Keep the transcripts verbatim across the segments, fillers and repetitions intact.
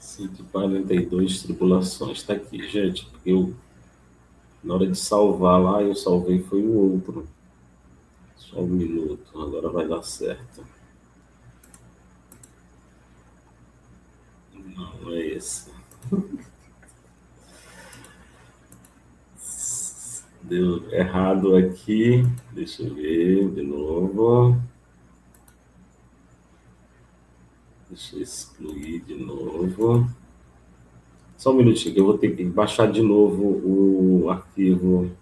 cento e quarenta e dois tribulações. Tá aqui, gente, porque eu, na hora de salvar lá, eu salvei foi o outro. Só um minuto, agora vai dar certo. Não, é esse. Deu errado aqui. Deixa eu ver de novo. Deixa eu excluir de novo. Só um minutinho, que eu vou ter que baixar de novo o arquivo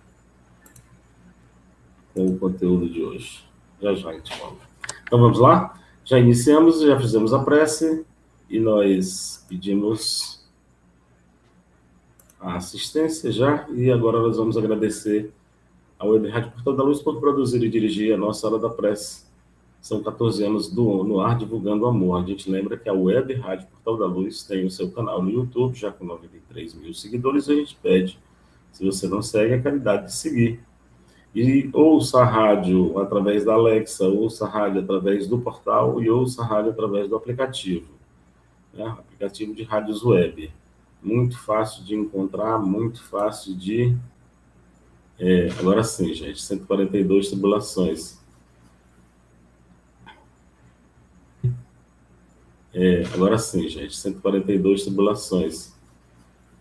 com o conteúdo de hoje. Já já a gente fala. Então vamos lá? Já iniciamos, já fizemos a prece e nós pedimos a assistência já, e agora nós vamos agradecer ao Web Rádio Portal da Luz por produzir e dirigir a nossa Hora da Prece. São quatorze anos do, no ar divulgando o amor. A gente lembra que a Web Rádio Portal da Luz tem o seu canal no YouTube, já com noventa e três mil seguidores, e a gente pede, se você não segue, a caridade de seguir. E ouça a rádio através da Alexa, ouça a rádio através do portal e ouça a rádio através do aplicativo, né? Aplicativo de rádios web. Muito fácil de encontrar, muito fácil de... É, agora sim, gente, cento e quarenta e dois tribulações. É, agora sim, gente, cento e quarenta e dois tribulações.